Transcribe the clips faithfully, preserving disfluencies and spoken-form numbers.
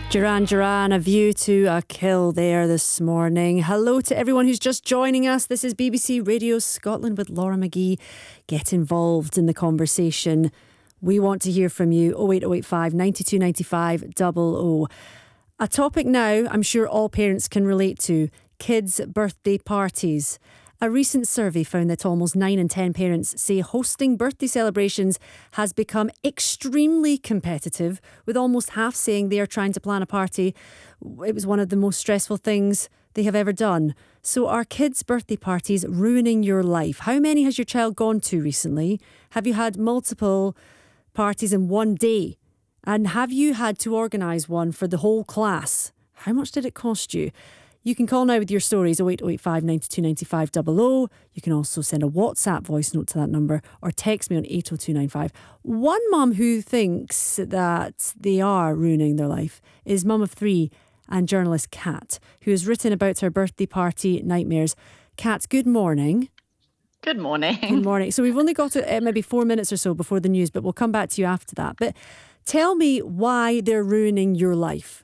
Duran Duran, A View to a Kill there this morning. Hello to everyone who's just joining us. This is B B C Radio Scotland with Laura McGee. Get involved in the conversation. We want to hear from you. oh eight oh eight five, nine two nine five, double oh. A topic now I'm sure all parents can relate to: kids' birthday parties. A recent survey found that almost nine in ten parents say hosting birthday celebrations has become extremely competitive, with almost half saying they are trying to plan a party. It was one of the most stressful things they have ever done. So are kids' birthday parties ruining your life? How many has your child gone to recently? Have you had multiple parties in one day? And have you had to organise one for the whole class? How much did it cost you? You can call now with your stories, oh eight oh eight five, nine two nine five, double oh. You can also send a WhatsApp voice note to that number or text me on eight oh two nine five. One mum who thinks that they are ruining their life is mum of three and journalist Kat, who has written about her birthday party nightmares. Kat, good morning. Good morning. Good morning. So we've only got uh, maybe four minutes or so before the news, but we'll come back to you after that. But tell me why they're ruining your life.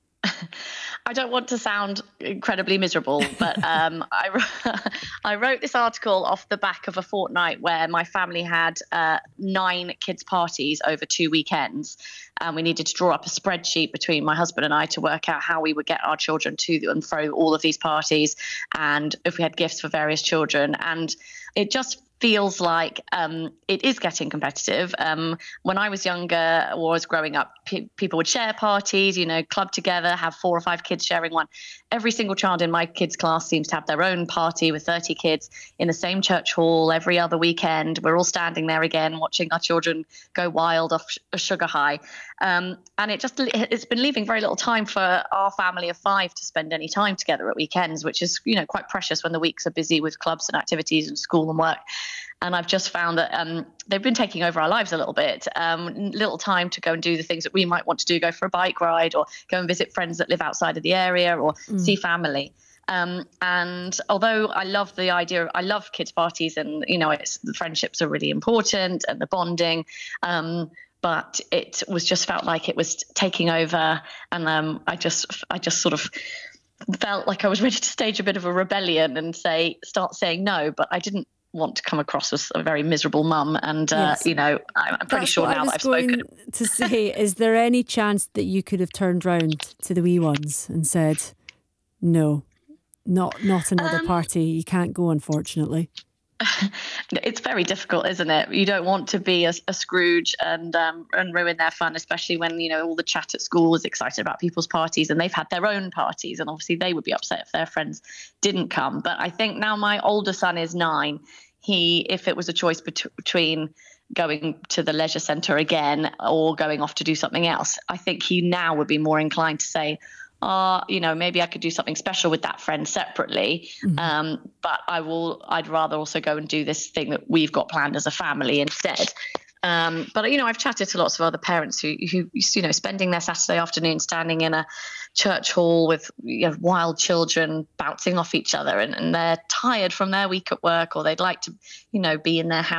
I don't want to sound incredibly miserable, but um, I, I wrote this article off the back of a fortnight where my family had uh, nine kids' parties over two weekends. And we needed to draw up a spreadsheet between my husband and I to work out how we would get our children to and fro all of these parties, and if we had gifts for various children. And it just feels like um, it is getting competitive. Um, when I was younger or was growing up, pe- people would share parties, you know, club together, have four or five kids sharing one. Every single child in my kids' class seems to have their own party with thirty kids in the same church hall every other weekend. We're all standing there again, watching our children go wild off a sugar high. Um, and it just, it's been leaving very little time for our family of five to spend any time together at weekends, which is, you know, quite precious when the weeks are busy with clubs and activities and school and work. And I've just found that um, they've been taking over our lives a little bit. Um, little time to go and do the things that we might want to do, go for a bike ride or go and visit friends that live outside of the area or mm. see family. Um, and although I love the idea, I love kids' parties and, you know, it's, the friendships are really important and the bonding. Um, but it was just felt like it was taking over. And um, I just, I just sort of felt like I was ready to stage a bit of a rebellion and say, start saying no, but I didn't want to come across as a very miserable mum. And, uh, yes. you know, I'm, I'm pretty That's sure what now I was that I've going spoken. to say, is there any chance that you could have turned round to the wee ones and said, no, not, not another um, party. You can't go, unfortunately. It's very difficult, isn't it? You don't want to be a, a Scrooge and um, and ruin their fun, especially when, you know, all the chat at school is excited about people's parties and they've had their own parties, and obviously they would be upset if their friends didn't come. But I think now my older son is nine. He, if it was a choice bet- between going to the leisure centre again or going off to do something else, I think he now would be more inclined to say, Uh, you know, maybe I could do something special with that friend separately. Mm-hmm. Um, but I will, I'd rather also go and do this thing that we've got planned as a family instead. Um, but, you know, I've chatted to lots of other parents who, who, you know, spending their Saturday afternoon standing in a church hall with, you know, wild children bouncing off each other, and, and they're tired from their week at work, or they'd like to, you know, be in their house